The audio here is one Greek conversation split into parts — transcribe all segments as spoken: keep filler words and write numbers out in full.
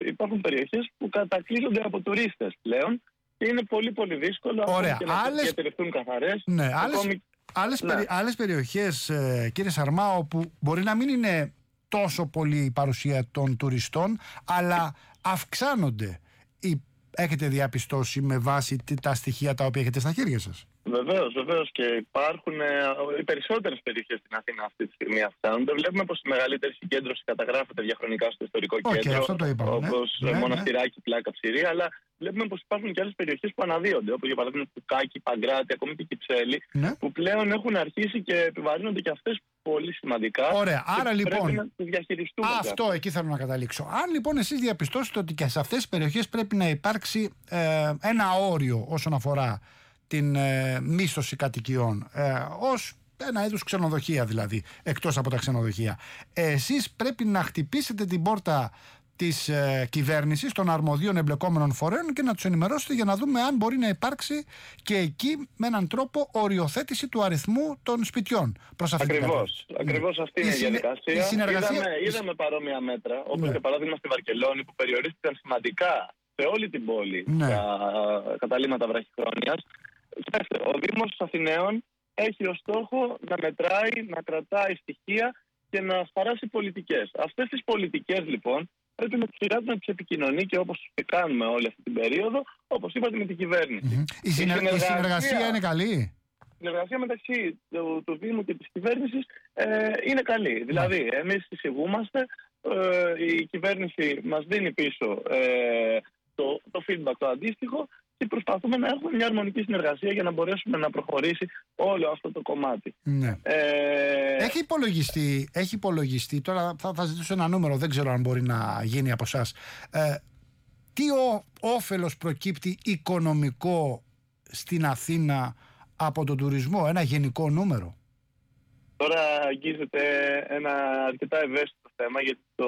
υπάρχουν περιοχές που κατακλείζονται από τουρίστες πλέον και είναι πολύ πολύ δύσκολο Ωραία. και άλλες... να διατηρηθούν καθαρές. Ναι, άλλες, ακόμη... άλλες, ναι. περι... άλλες περιοχές, ε, κύριε Σαρμά, όπου μπορεί να μην είναι τόσο πολύ η παρουσία των τουριστών, αλλά αυξάνονται. Έχετε διαπιστώσει με βάση τα στοιχεία τα οποία έχετε στα χέρια σας? Βεβαίως, βεβαίως, και υπάρχουν ε, οι περισσότερες περιοχές στην Αθήνα αυτή τη στιγμή αυξάνονται. Βλέπουμε πως η μεγαλύτερη συγκέντρωση καταγράφεται διαχρονικά στο ιστορικό okay, κέντρο, αυτό το είπαμε, όπως ναι, Μοναστηράκι, ναι. Πλάκα, Ψηρή, αλλά βλέπουμε πως υπάρχουν και άλλες περιοχές που αναδύονται, όπως για παράδειγμα Κουκάκι, Παγκράτη, ακόμη και Κυψέλη, ναι. που πλέον έχουν αρχίσει και επιβαρύνονται και αυτές πολύ σημαντικά. Ωραία, άρα λοιπόν πρέπει να τις διαχειριστούμε. Αυτό πια. Εκεί θέλω να καταλήξω. Αν λοιπόν εσείς διαπιστώσετε ότι και σε αυτές τις περιοχές πρέπει να υπάρξει ε, ένα όριο όσον αφορά την ε, μίσθωση κατοικιών, ε, ως ένα είδους ξενοδοχεία δηλαδή, εκτός από τα ξενοδοχεία, ε, εσείς πρέπει να χτυπήσετε την πόρτα της ε, κυβέρνησης, των αρμοδίων εμπλεκόμενων φορέων και να τους ενημερώσετε για να δούμε αν μπορεί να υπάρξει και εκεί με έναν τρόπο οριοθέτηση του αριθμού των σπιτιών προς αυτήν την κατάσταση. Ακριβώς ναι. αυτή είναι η, η διαδικασία. Η συνεργασία... Είδαμε, είδαμε παρόμοια μέτρα, όπως ναι. για παράδειγμα στη Βαρκελόνη, που περιορίστηκαν σημαντικά σε όλη την πόλη ναι. τα καταλύματα βραχυχρόνιας. Ο Δήμος Αθηναίων έχει ως στόχο να μετράει, να κρατάει στοιχεία και να χαράσει πολιτικές. Αυτές τις πολιτικές λοιπόν πρέπει να τις να τις επικοινωνεί και όπως και κάνουμε όλη αυτή την περίοδο, όπως είπατε, με την κυβέρνηση. Mm-hmm. Η, συνεργ... η, συνεργασία... η συνεργασία είναι καλή. Η συνεργασία μεταξύ του, του Δήμου και της κυβέρνησης ε, είναι καλή. Mm-hmm. Δηλαδή, εμείς εισηγούμαστε, ε, η κυβέρνηση μας δίνει πίσω ε, το, το feedback το αντίστοιχο και προσπαθούμε να έχουμε μια αρμονική συνεργασία για να μπορέσουμε να προχωρήσει όλο αυτό το κομμάτι. Ναι. Ε... Έχει υπολογιστεί, έχει υπολογιστεί, τώρα θα, θα ζητήσω ένα νούμερο, δεν ξέρω αν μπορεί να γίνει από εσάς. Ε, τι ο, όφελος προκύπτει οικονομικό στην Αθήνα από τον τουρισμό, ένα γενικό νούμερο? Τώρα αγγίζεται ένα αρκετά ευαίσθητο θέμα, γιατί το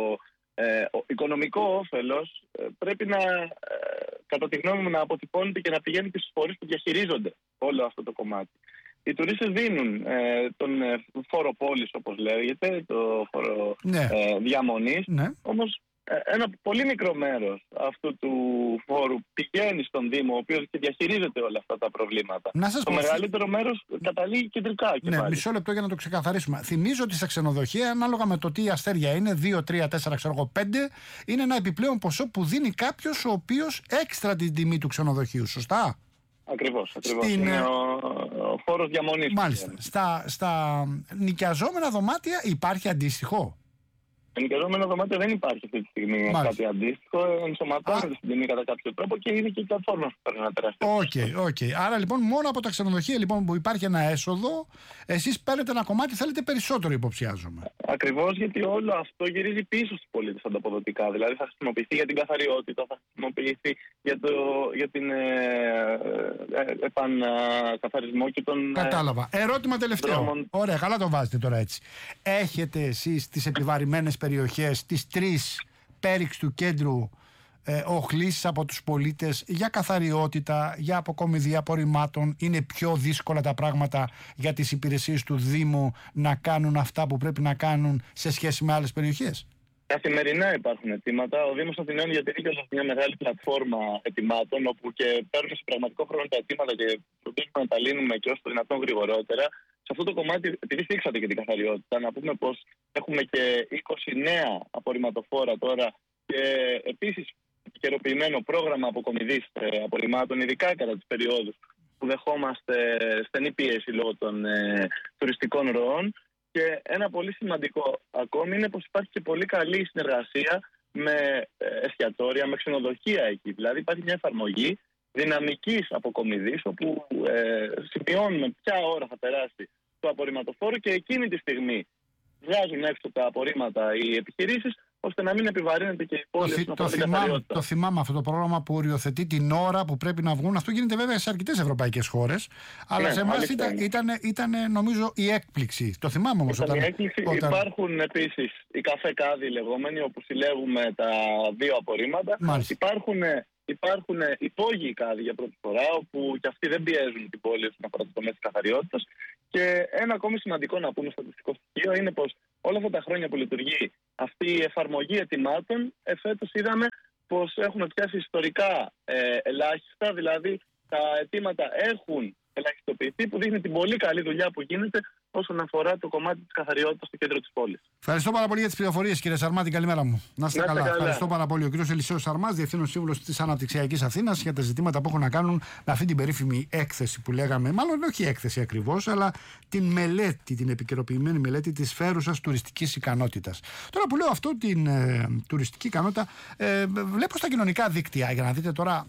ε, ο οικονομικό όφελος ε, πρέπει να, ε, κατά τη γνώμη μου, να αποτυπώνεται και να πηγαίνει και στους φορείς που διαχειρίζονται όλο αυτό το κομμάτι. Οι τουρίστες δίνουν ε, τον ε, φόρο πόλης, όπως λέγεται, το φόρο ναι. ε, διαμονής, ναι. όμως ε, ένα πολύ μικρό μέρος αυτού του φόρου πηγαίνει στον Δήμο, ο οποίος και διαχειρίζεται όλα αυτά τα προβλήματα. Να σας το πω... μεγαλύτερο μέρος καταλήγει κεντρικά. Και ναι, πάλι. μισό λεπτό για να το ξεκαθαρίσουμε. Θυμίζω ότι στα ξενοδοχεία, ανάλογα με το τι αστέρια είναι, δύο, τρία, τέσσερα, ξέρω εγώ, πέντε, είναι ένα επιπλέον ποσό που δίνει κάποιος ο οποίος έξτρα την τιμή του ξενοδοχείου, σωστά? Ακριβώς, ακριβώς. Στην... Είναι ο, ο φόρος διαμονής. Μάλιστα. Στα, στα νοικιαζόμενα δωμάτια υπάρχει αντίστοιχο? Στα νοικιαζόμενα δωμάτια δεν υπάρχει αυτή τη στιγμή Μάλιστα. κάτι αντίστοιχο. Ενσωματώνεται στην τιμή κατά κάποιο τρόπο και είναι και η πλατφόρμα που παίρνει ένα τεράστιο. Οκ, okay, okay. Άρα λοιπόν μόνο από τα ξενοδοχεία λοιπόν, που υπάρχει ένα έσοδο, εσείς παίρνετε ένα κομμάτι, θέλετε περισσότερο, υποψιάζομαι. Ακριβώς, γιατί όλο αυτό γυρίζει πίσω στους πολίτες ανταποδοτικά. Δηλαδή θα χρησιμοποιηθεί για την καθαριότητα, θα χρησιμοποιηθεί για, το, για την ε, ε, επανακαθαρισμό και τον. Κατάλαβα. Ε, Ερώτημα τελευταίο. Δρόμων. Ωραία, καλά το βάζετε τώρα έτσι. Έχετε εσείς τις επιβαρημένες περιοχές, τις τρεις πέριξ του κέντρου, ε, οχλήσεις από τους πολίτες για καθαριότητα, για αποκομιδή απορριμμάτων? Είναι πιο δύσκολα τα πράγματα για τις υπηρεσίες του Δήμου να κάνουν αυτά που πρέπει να κάνουν σε σχέση με άλλες περιοχές? Καθημερινά υπάρχουν αιτήματα. Ο Δήμος Αθηναίων διατηρεί και μια μεγάλη πλατφόρμα αιτημάτων, όπου και παίρνουμε σε πραγματικό χρόνο τα αιτήματα και προσπαθούμε να τα λύνουμε και όσο το δυνατόν γρηγορότερα. Σε αυτό το κομμάτι, επειδή θίξατε και την καθαριότητα, να πούμε πως έχουμε και είκοσι νέα απορριμματοφόρα τώρα και επίσης επικαιροποιημένο πρόγραμμα αποκομιδής απορριμμάτων, ειδικά κατά τις περιόδους που δεχόμαστε στενή πίεση λόγω των ε, τουριστικών ροών. Και ένα πολύ σημαντικό ακόμη είναι πως υπάρχει και πολύ καλή συνεργασία με εστιατόρια, με ξενοδοχεία εκεί. Δηλαδή υπάρχει μια εφαρμογή δυναμικής αποκομιδής, όπου ε, σημειώνουμε ποια ώρα θα περάσει το απορριμματοφόρο και εκείνη τη στιγμή βγάζουν έξω τα απορρίμματα οι επιχειρήσεις, ώστε να μην επιβαρύνεται και η πόλη. Το, θυ, το, θυμάμαι, το θυμάμαι αυτό το πρόγραμμα που οριοθετεί την ώρα που πρέπει να βγουν. Αυτό γίνεται βέβαια σε αρκετές ευρωπαϊκές χώρες. Αλλά ναι, σε εμάς ήταν, ήταν, ήταν νομίζω η έκπληξη. Το θυμάμαι όμως. Ήταν όταν, η έκπληξη. όταν... Υπάρχουν επίσης οι καφέ κάδοι λεγόμενοι, όπου συλλέγουμε τα δύο απορρίμματα. Μάλιστα. Υπάρχουν, υπάρχουν υπόγειοι κάδοι για πρώτη φορά, όπου και αυτοί δεν πιέζουν την πόλη όσον αφορά το τομέα της καθαριότητας. Και ένα ακόμη σημαντικό να πούμε στατιστικό στοιχείο είναι πως όλα αυτά τα χρόνια που λειτουργεί αυτή η εφαρμογή αιτημάτων, εφέτος είδαμε πως έχουν πιάσει ιστορικά ε, ελάχιστα, δηλαδή τα αιτήματα έχουν ελαχιστοποιηθεί, που δείχνει την πολύ καλή δουλειά που γίνεται όσον αφορά το κομμάτι της καθαριότητας στο κέντρο της πόλης. Ευχαριστώ πάρα πολύ για τις πληροφορίες, κύριε Σαρμάτη. Καλημέρα μου. Να είστε καλά. καλά. Ευχαριστώ πάρα πολύ. Ο κύριος Ελισέος Σαρμάς, Διευθύνων Σύμβουλος της Αναπτυξιακής Αθήνας, για τα ζητήματα που έχουν να κάνουν με αυτή την περίφημη έκθεση που λέγαμε, μάλλον όχι έκθεση ακριβώς, αλλά την μελέτη, την επικαιροποιημένη μελέτη της φέρουσας τουριστικής ικανότητας. Τώρα που λέω αυτό, την ε, τουριστική ικανότητα, ε, βλέπω στα κοινωνικά δίκτυα, για να δείτε τώρα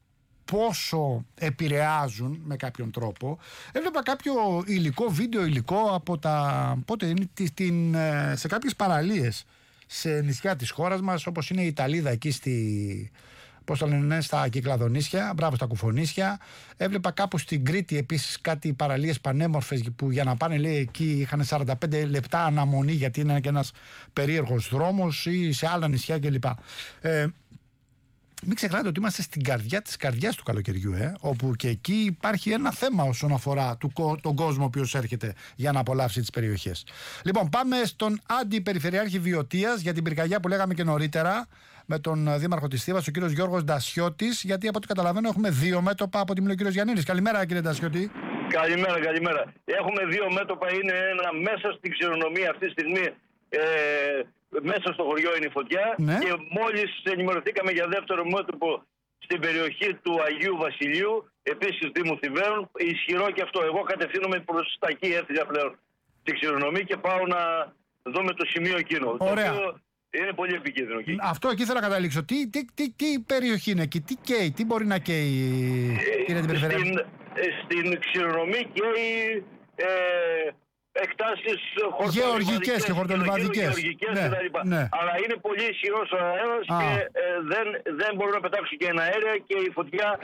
πόσο επηρεάζουν με κάποιον τρόπο. Έβλεπα κάποιο υλικό, βίντεο υλικό από τα, πότε είναι, την, σε κάποιες παραλίες σε νησιά της χώρας μας, όπως είναι η Ιταλίδα εκεί στη, πώς το λένε, στα Κυκλαδονήσια, μπράβο, στα Κουφονήσια. Έβλεπα κάπου στην Κρήτη επίσης κάτι παραλίες πανέμορφες που για να πάνε, λέει, εκεί είχαν σαράντα πέντε λεπτά αναμονή γιατί είναι και ένας περίεργος δρόμος, ή σε άλλα νησιά κλπ. Ε, Μην ξεχνάτε ότι είμαστε στην καρδιά της καρδιάς του καλοκαιριού, ε, όπου και εκεί υπάρχει ένα θέμα όσον αφορά του, τον κόσμο ο οποίος έρχεται για να απολαύσει τις περιοχές. Λοιπόν, πάμε στον Αντιπεριφερειάρχη Βιωτίας για την πυρκαγιά που λέγαμε και νωρίτερα, με τον Δήμαρχο της Θήβας, ο κύριος Γιώργος Ντασιώτης, γιατί από ό,τι καταλαβαίνω έχουμε δύο μέτωπα από τη μιλή ο κύριος Γιαννίδης. Καλημέρα, κύριε Ντασιώτη. Καλημέρα, καλημέρα. Έχουμε δύο μέτωπα, είναι ένα μέσα στην ξηρονομία αυτή τη στιγμή. Ε, μέσα στο χωριό είναι η φωτιά, ναι. Και μόλις ενημερωθήκαμε για δεύτερο μέτωπο στην περιοχή του Αγίου Βασιλείου, επίσης Δήμου Θηβαίων, ισχυρό και αυτό. Εγώ κατευθύνομαι προς τα εκεί έφυγα πλέον στη ξηρονομία και πάω να δω με το σημείο εκείνο. Ωραία. Το οποίο είναι πολύ επικίνδυνο εκεί. Αυτό εκεί θέλω να καταλήξω. Τι, τι, τι, τι περιοχή είναι εκεί, τι καίει, τι μπορεί να καίει, κύριε την περιφέρεια. Στην, στην ξηρονομία καίει ε, εκτάσεις γεωργικές και χορτολιβαδικές. Γεωργικές ναι, κτλ. Ναι. Αλλά είναι πολύ ισχυρός ο αέρας και ε, δεν, δεν μπορούν να πετάξουν και ένα αέρια και η φωτιά.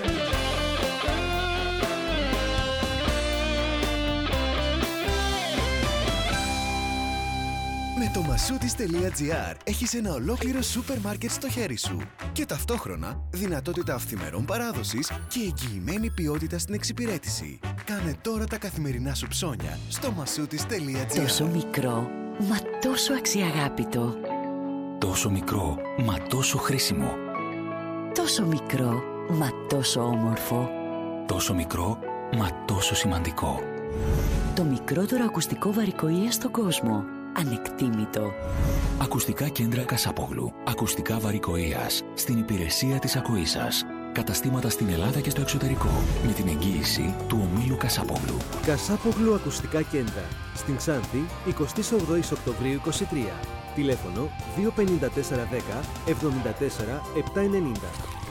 Με το μασούτις τελεία τζι άρ έχεις ένα ολόκληρο σούπερ μάρκετ στο χέρι σου και ταυτόχρονα δυνατότητα αυθημερών παράδοσης και εγγυημένη ποιότητα στην εξυπηρέτηση. Κάνε τώρα τα καθημερινά σου ψώνια στο μασούτις τελεία τζι άρ. Τόσο μικρό, μα τόσο αξιαγάπητο. Τόσο μικρό, μα τόσο χρήσιμο. Τόσο μικρό, μα τόσο όμορφο. Τόσο μικρό, μα τόσο σημαντικό. Το μικρότερο ακουστικό βαρικοΐα στον κόσμο. Ανεκτήμητο. Ακουστικά κέντρα Κασάπογλου. Ακουστικά βαρικοΐας. Στην υπηρεσία της ακοής σας. Καταστήματα στην Ελλάδα και στο εξωτερικό. Με την εγγύηση του ομίλου Κασάπογλου. Κασάπογλου Ακουστικά Κέντρα. Στην Ξάνθη, εικοστή ογδόη Οκτωβρίου είκοσι τρία. Τηλέφωνο δύο πέντε τέσσερα δέκα εβδομήντα τέσσερα επτακόσια ενενήντα.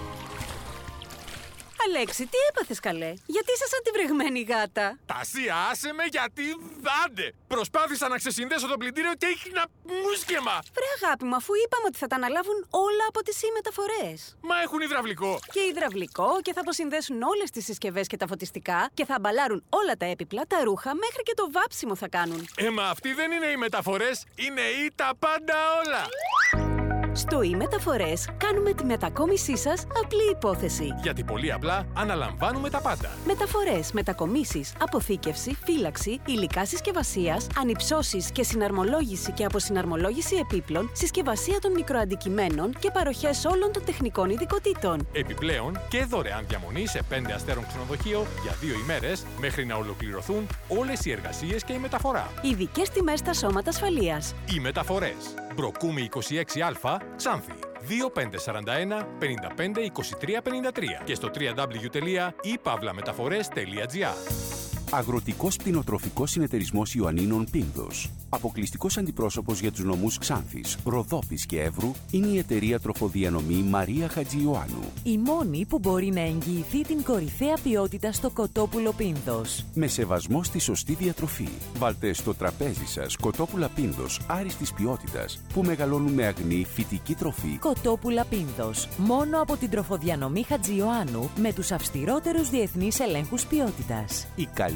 Αλέξη, τι έπαθες καλέ? Γιατί είσαι σαν τη βρεγμένη γάτα? Τασία, άσε με γιατί δάντε! Προσπάθησα να ξεσυνδέσω το πλυντήριο και έχει ένα μουσκεμα! Βρε αγάπη μου, αφού είπαμε ότι θα τα αναλάβουν όλα από τις e-μεταφορές. Μα έχουν υδραυλικό. Και υδραυλικό και θα αποσυνδέσουν όλες τις συσκευές και τα φωτιστικά και θα αμπαλάρουν όλα τα έπιπλα, τα ρούχα, μέχρι και το βάψιμο θα κάνουν. Ε, μα αυτοί δεν είναι οι μεταφορές, είναι ή τα πάντα όλα! Στο e-μεταφορές κάνουμε τη μετακόμισή σας απλή υπόθεση. Γιατί πολύ απλά αναλαμβάνουμε τα πάντα. Μεταφορές, μετακομίσεις, αποθήκευση, φύλαξη, υλικά συσκευασίας, ανυψώσεις και συναρμολόγηση και αποσυναρμολόγηση επίπλων, συσκευασία των μικροαντικειμένων και παροχές όλων των τεχνικών ειδικοτήτων. Επιπλέον και δωρεάν διαμονή σε πέντε αστέρων ξενοδοχείο για δύο ημέρες μέχρι να ολοκληρωθούν όλες οι εργασίες και η μεταφορά. Ειδικές τιμές στα σώματα ασφαλείας. Οι μεταφορές. Μπροκούμη είκοσι έξι Α, Ξάνθη. δύο πέντε τέσσερα ένα πέντε πέντε είκοσι τρία πενήντα τρία και στο double-u double-u double-u τελεία i pavla metaphores τελεία gr. Αγροτικός Πτηνοτροφικός Συνεταιρισμός Ιωαννίνων Πίνδος. Αποκλειστικός αντιπρόσωπος για τους νομούς Ξάνθης, Ροδόπης και Εύρου είναι η εταιρεία τροφοδιανομή Μαρία Χατζιωάννου. Η μόνη που μπορεί να εγγυηθεί την κορυφαία ποιότητα στο κοτόπουλο Πίνδος. Με σεβασμό στη σωστή διατροφή. Βάλτε στο τραπέζι σας κοτόπουλα Πίνδος άριστης ποιότητας που μεγαλώνουν με αγνή φυτική τροφή. Κοτόπουλα Πίνδος. Μόνο από την τροφοδιανομή Χατζιωάννου με τους αυστηρότερους διεθνείς ελέγχους ποιότητας. Η καλή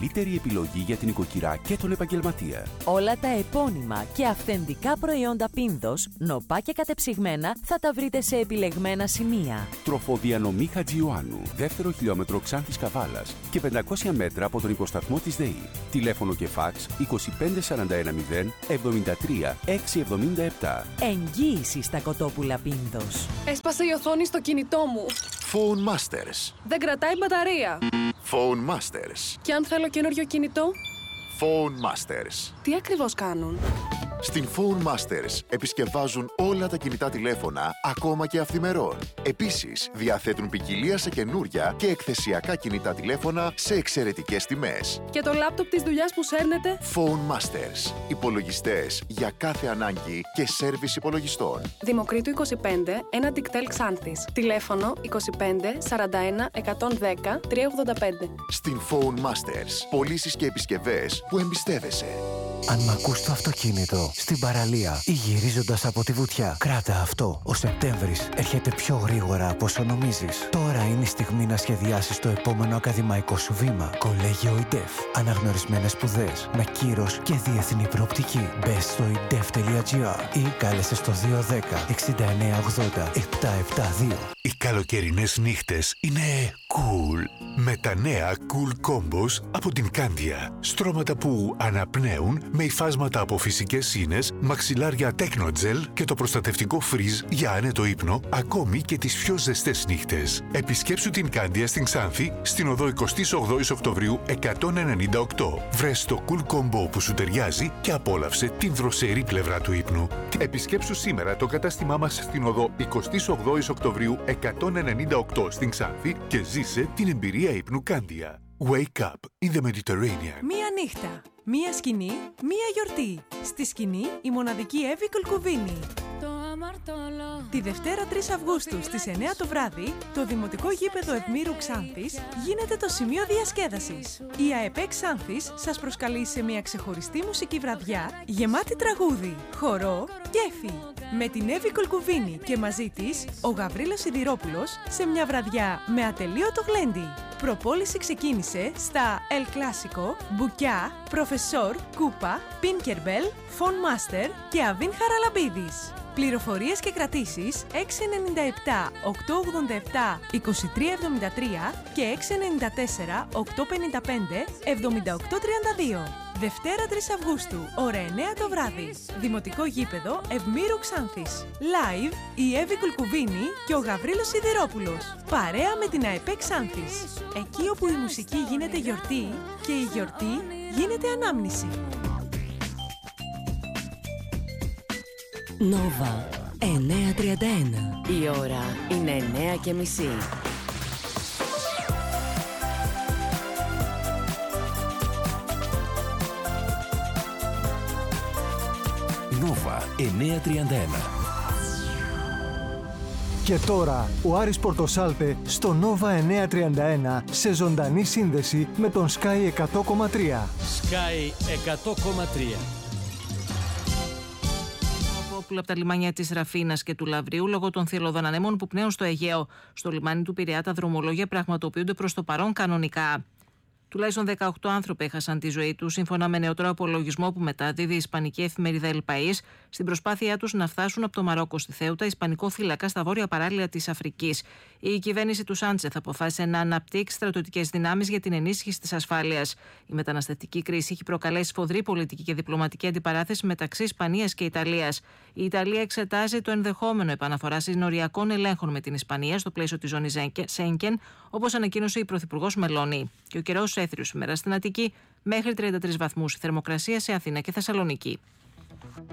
καλύτερη επιλογή για την οικοκυρά και τον επαγγελματία. Όλα τα επώνυμα και αυθεντικά προϊόντα Πίνδος, νοπά και κατεψυγμένα, θα τα βρείτε σε επιλεγμένα σημεία. Τροφοδιανομή Χατζιωάννου, δεύτερο χιλιόμετρο Ξάνθης Καβάλας και πεντακόσια μέτρα από τον υποσταθμό της ΔΕΗ. Τηλέφωνο και φάξ είκοσι πέντε σαράντα ένα μηδέν εβδομήντα τρία εξακόσια εβδομήντα επτά. Εγγύηση στα κοτόπουλα Πίνδος. Έσπασε η οθόνη στο κινητό μου. Phone Masters. Δεν κρατάει μπαταρία. Phone Masters. Και αν θέλω καινούριο κινητό? Phone Masters. Τι ακριβώς κάνουν? Στην Phone Masters επισκευάζουν όλα τα κινητά τηλέφωνα, ακόμα και αυθημερών. Επίσης, διαθέτουν ποικιλία σε καινούρια και εκθεσιακά κινητά τηλέφωνα σε εξαιρετικές τιμές. Και το λάπτοπ της δουλειάς που σέρνετε? Phone Masters. Υπολογιστές για κάθε ανάγκη και σέρβις υπολογιστών. Δημοκρίτου είκοσι πέντε, ένα Dicktel Xanthis. Τηλέφωνο είκοσι πέντε σαράντα ένα εκατόν δέκα τριακόσια ογδόντα πέντε. Στην Phone Masters. Πωλήσεις και επισκευές που εμπιστεύεσαι. Αν μ' ακούς στο αυτοκίνητο, στην παραλία ή γυρίζοντας από τη βουτιά, κράτα αυτό. Ο Σεπτέμβρης έρχεται πιο γρήγορα από όσο νομίζεις. Τώρα είναι η στιγμή να σχεδιάσεις το επόμενο ακαδημαϊκό σου βήμα. Κολέγιο ΙΝΤΕΦ. Αναγνωρισμένες σπουδές με κύρος και διεθνή προοπτική. Μπες στο ιντεφ τελεία τζι άρ ή κάλεσε στο δύο δέκα εξήντα εννέα ογδόντα επτακόσια εβδομήντα δύο. Οι καλοκαιρινές νύχτες είναι cool. Με τα νέα Cool Combos από την Candia. Στρώματα που αναπνέουν με υφάσματα από φυσικές σύνες, μαξιλάρια Technogel και το προστατευτικό Freeze για άνετο ύπνο, ακόμη και τις πιο ζεστές νύχτες. Επισκέψου την Candia στην Ξάνθη, στην οδό εικοστή όγδοη Οκτωβρίου εκατόν ενενήντα οκτώ. Βρες το Cool Combo που σου ταιριάζει και απόλαυσε την δροσερή πλευρά του ύπνου. Επισκέψου σήμερα το κατάστημά μας στην οδό εικοστή όγδοη Οκτωβρίου εκατόν ενενήντα οκτώ στην Ξάνθη και ζήσε την εμπειρία ύπνου Candia. Wake up in the Mediterranean. Μία νύχτα, μία σκηνή, μία γιορτή. Στη σκηνή η μοναδική Εύη Κολκουβίνη. Τη Δευτέρα τρεις Αυγούστου στις εννέα το βράδυ, το Δημοτικό Γήπεδο Ευμήρου Ξάνθης γίνεται το σημείο διασκέδασης. Η ΑΕΠΕ Ξάνθης σας προσκαλεί σε μια ξεχωριστή μουσική βραδιά γεμάτη τραγούδι, χορό, κέφι. Με την Εύη Κολκουβίνη και μαζί της ο Γαβρίλος Σιδηρόπουλος σε μια βραδιά με ατελείωτο γλέντι. Προπόληση ξεκίνησε στα El Clásico, Μπουκιά, Προφεσόρ, Κούπα, Πίνκερμπελ, Φον Μάστερ και Αβίν Χαραλαμπίδης. Πληροφορίες και κρατήσεις έξι εννιά επτά οκτακόσια ογδόντα επτά είκοσι τρία εβδομήντα τρία και έξι εννιά τέσσερα οκτακόσια πενήντα πέντε εβδομήντα οκτώ τριάντα δύο. Δευτέρα τρεις Αυγούστου, ώρα εννέα το βράδυ. Δημοτικό Γήπεδο Ευμήρου Ξάνθης. Live η Εύη Κουλκουβίνη και ο Γαβρίλος Σιδηρόπουλος. Παρέα με την ΑΕΠΕ Ξάνθης. Εκεί όπου η μουσική γίνεται γιορτή και η γιορτή γίνεται ανάμνηση. Νόβα εννιά τριάντα ένα. Η ώρα είναι εννιά και μισή. Νόβα εννιά τριάντα ένα. Και τώρα ο Άρης Πορτοσάλτε στο Νόβα εννιά τριάντα ένα σε ζωντανή σύνδεση με τον Sky εκατό κόμμα τρία. Sky εκατό κόμμα τρία. Από τα λιμάνια της Ραφίνας και του Λαβρίου λόγω των θηλωδών ανέμων που πνέουν στο Αιγαίο. Στο λιμάνι του Πειραιά τα δρομολόγια πραγματοποιούνται προς το παρόν κανονικά. Τουλάχιστον δεκαοκτώ άνθρωποι έχασαν τη ζωή τους, σύμφωνα με νεότερο απολογισμό που μεταδίδει η ισπανική εφημερίδα El País, στην προσπάθειά τους να φτάσουν από το Μαρόκο στη Θέουτα, ισπανικό θύλακα στα βόρεια παράλια της Αφρικής. Η κυβέρνηση του Σάντσεθ αποφάσισε να αναπτύξει στρατιωτικές δυνάμεις για την ενίσχυση της ασφάλειας. Η μεταναστευτική κρίση έχει προκαλέσει σφοδρή πολιτική και διπλωματική αντιπαράθεση μεταξύ Ισπανίας και Ιταλίας. Η Ιταλία εξετάζει το ενδεχόμενο επαναφορά συνοριακών ελέγχων με την Ισπανία στο πλαίσιο της ζώνης Σέγγεν, όπως ανακοίνωσε η Πρωθυπουργός Μελώνη. Και ο καιρός έθριο σήμερα στην Αττική μέχρι τριάντα τρεις βαθμούς, η θερμοκρασία σε Αθήνα και Θεσσαλονίκη.